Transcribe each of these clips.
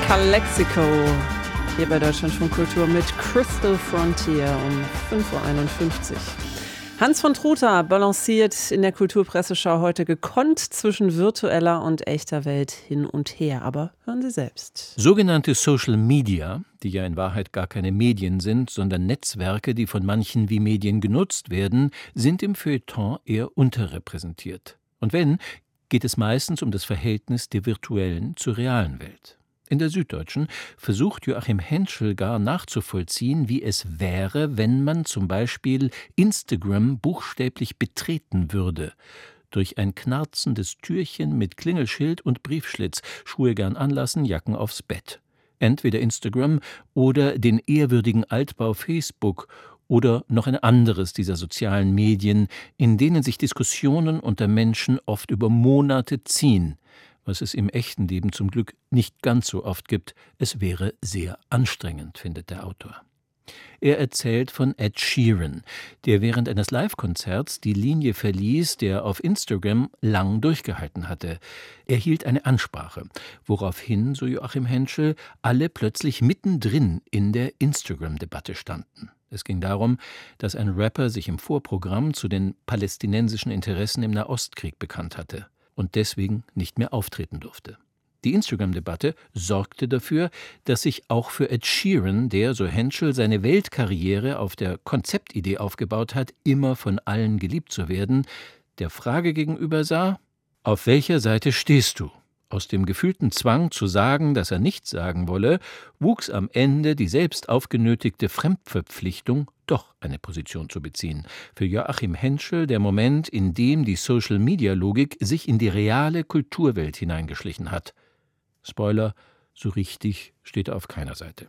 Calexico hier bei Deutschlandfunk Kultur mit Crystal Frontier um 5:51 Uhr. Hans von Truther balanciert in der Kulturpresseschau heute gekonnt zwischen virtueller und echter Welt hin und her. Aber hören Sie selbst. Sogenannte Social Media, die ja in Wahrheit gar keine Medien sind, sondern Netzwerke, die von manchen wie Medien genutzt werden, sind im Feuilleton eher unterrepräsentiert. Und wenn, geht es meistens um das Verhältnis der virtuellen zur realen Welt. In der Süddeutschen versucht Joachim Henschel gar nachzuvollziehen, wie es wäre, wenn man zum Beispiel Instagram buchstäblich betreten würde. Durch ein knarzendes Türchen mit Klingelschild und Briefschlitz, Schuhe gern anlassen, Jacken aufs Bett. Entweder Instagram oder den ehrwürdigen Altbau Facebook oder noch ein anderes dieser sozialen Medien, in denen sich Diskussionen unter Menschen oft über Monate ziehen. Was es im echten Leben zum Glück nicht ganz so oft gibt. Es wäre sehr anstrengend, findet der Autor. Er erzählt von Ed Sheeran, der während eines Live-Konzerts die Linie verließ, der auf Instagram lang durchgehalten hatte. Er hielt eine Ansprache, woraufhin, so Joachim Henschel, alle plötzlich mittendrin in der Instagram-Debatte standen. Es ging darum, dass ein Rapper sich im Vorprogramm zu den palästinensischen Interessen im Nahostkrieg bekannt hatte und deswegen nicht mehr auftreten durfte. Die Instagram-Debatte sorgte dafür, dass sich auch für Ed Sheeran, der, so Henschel, seine Weltkarriere auf der Konzeptidee aufgebaut hat, immer von allen geliebt zu werden, der Frage gegenüber sah: Auf welcher Seite stehst du? Aus dem gefühlten Zwang zu sagen, dass er nichts sagen wolle, wuchs am Ende die selbst aufgenötigte Fremdverpflichtung, doch eine Position zu beziehen. Für Joachim Henschel der Moment, in dem die Social-Media-Logik sich in die reale Kulturwelt hineingeschlichen hat. Spoiler, so richtig steht er auf keiner Seite.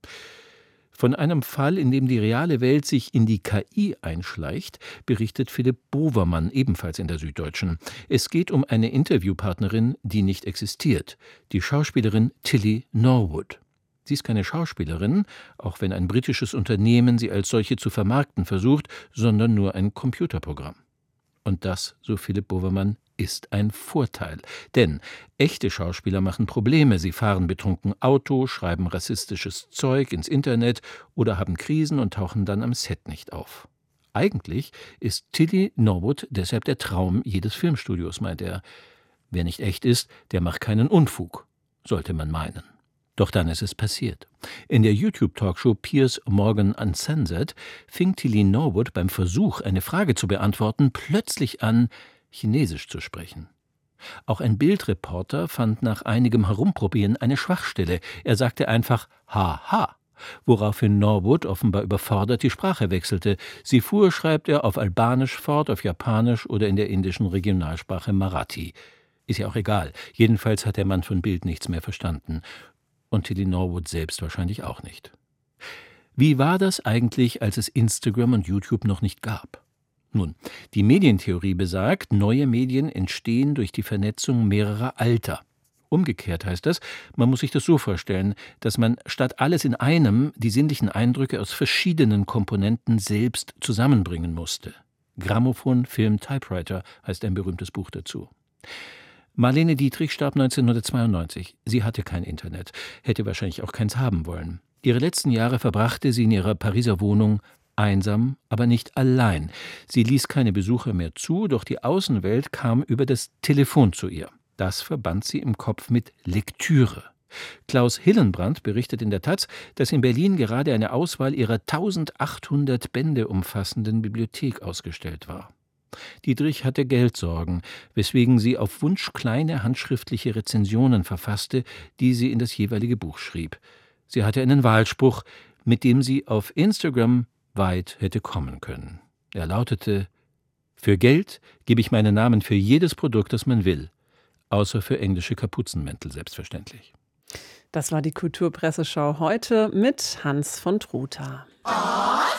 Von einem Fall, in dem die reale Welt sich in die KI einschleicht, berichtet Philipp Bovermann, ebenfalls in der Süddeutschen. Es geht um eine Interviewpartnerin, die nicht existiert, die Schauspielerin Tilly Norwood. Sie ist keine Schauspielerin, auch wenn ein britisches Unternehmen sie als solche zu vermarkten versucht, sondern nur ein Computerprogramm. Und das, so Philipp Bovermann, ist ein Vorteil. Denn echte Schauspieler machen Probleme. Sie fahren betrunken Auto, schreiben rassistisches Zeug ins Internet oder haben Krisen und tauchen dann am Set nicht auf. Eigentlich ist Tilly Norwood deshalb der Traum jedes Filmstudios, meint er. Wer nicht echt ist, der macht keinen Unfug, sollte man meinen. Doch dann ist es passiert. In der YouTube-Talkshow Piers Morgan Uncensored fing Tilly Norwood beim Versuch, eine Frage zu beantworten, plötzlich an, Chinesisch zu sprechen. Auch ein Bildreporter fand nach einigem Herumprobieren eine Schwachstelle. Er sagte einfach Haha, woraufhin Norwood offenbar überfordert die Sprache wechselte. Sie fuhr, schreibt er, auf Albanisch fort, auf Japanisch oder in der indischen Regionalsprache Marathi. Ist ja auch egal. Jedenfalls hat der Mann von Bild nichts mehr verstanden. Und Tilly Norwood selbst wahrscheinlich auch nicht. Wie war das eigentlich, als es Instagram und YouTube noch nicht gab? Nun, die Medientheorie besagt, neue Medien entstehen durch die Vernetzung mehrerer Alter. Umgekehrt heißt das, man muss sich das so vorstellen, dass man statt alles in einem die sinnlichen Eindrücke aus verschiedenen Komponenten selbst zusammenbringen musste. Grammophon, Film, Typewriter heißt ein berühmtes Buch dazu. Marlene Dietrich starb 1992. Sie hatte kein Internet, hätte wahrscheinlich auch keins haben wollen. Ihre letzten Jahre verbrachte sie in ihrer Pariser Wohnung einsam, aber nicht allein. Sie ließ keine Besucher mehr zu, doch die Außenwelt kam über das Telefon zu ihr. Das verband sie im Kopf mit Lektüre. Klaus Hillenbrand berichtet in der taz, dass in Berlin gerade eine Auswahl ihrer 1800 Bände umfassenden Bibliothek ausgestellt war. Dietrich hatte Geldsorgen, weswegen sie auf Wunsch kleine handschriftliche Rezensionen verfasste, die sie in das jeweilige Buch schrieb. Sie hatte einen Wahlspruch, mit dem sie auf Instagram weit hätte kommen können. Er lautete: Für Geld gebe ich meinen Namen für jedes Produkt, das man will. Außer für englische Kapuzenmäntel, selbstverständlich. Das war die Kulturpresseschau heute mit Hans von Truther.